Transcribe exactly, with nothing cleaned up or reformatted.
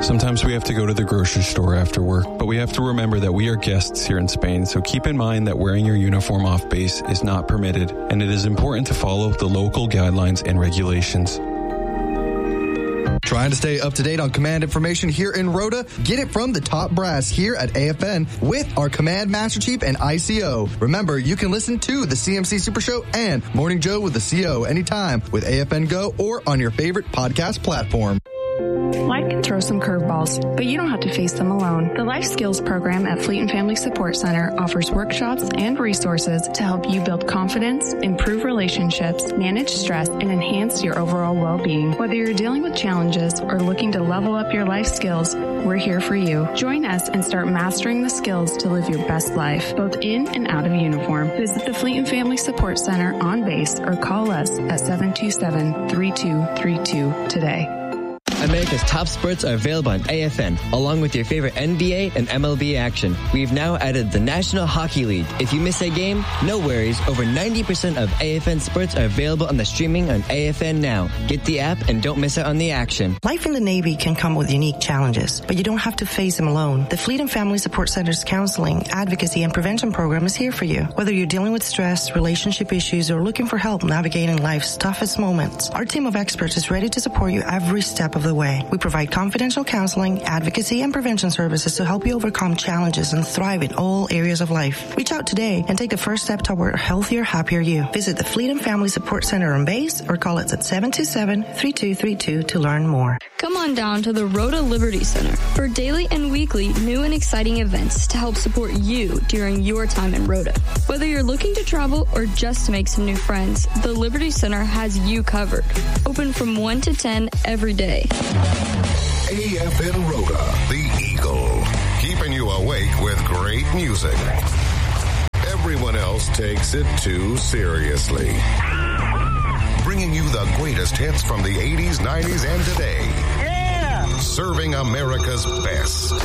Sometimes we have to go to the grocery store after work, but we have to remember that we are guests here in Spain, so keep in mind that wearing your uniform off base is not permitted, and it is important to follow the local guidelines and regulations. Trying to stay up to date on command information here in Rota? Get it from the top brass here at A F N with our Command Master Chief and I C O. Remember, you can listen to the C M C Super Show and Morning Joe with the C O anytime with A F N Go or on your favorite podcast platform. Life can throw some curveballs, but you don't have to face them alone. The Life Skills program at Fleet and Family Support Center offers workshops and resources to help you build confidence, improve relationships, manage stress, and enhance your overall well-being. Whether you're dealing with challenges or looking to level up your life skills, we're here for you. Join us and start mastering the skills to live your best life, both in and out of uniform. Visit the Fleet and Family Support Center on base or call us at seven two seven, three two three two today. America's top sports are available on A F N, along with your favorite N B A and M L B action. We've now added the National Hockey League. If you miss a game, no worries. Over ninety percent of A F N sports are available on the streaming on A F N Now. Get the app and don't miss out on the action. Life in the Navy can come with unique challenges, but you don't have to face them alone. The Fleet and Family Support Center's counseling, advocacy, and prevention program is here for you. Whether you're dealing with stress, relationship issues, or looking for help navigating life's toughest moments, our team of experts is ready to support you every step of the way. We provide confidential counseling, advocacy, and prevention services to help you overcome challenges and thrive in all areas of life. Reach out today and take the first step toward a healthier, happier you. Visit the Fleet and Family Support Center on base or call us at seven two seven, three two three two to learn more. Come on down to the Rota Liberty Center for daily and weekly new and exciting events to help support you during your time in Rota. Whether you're looking to travel or just to make some new friends, the Liberty Center has you covered. Open from one to ten every day. A F N Rota, the Eagle, keeping you awake with great music. Everyone else takes it too seriously. Bringing you the greatest hits from the eighties, nineties, and today. Yeah! Serving America's best.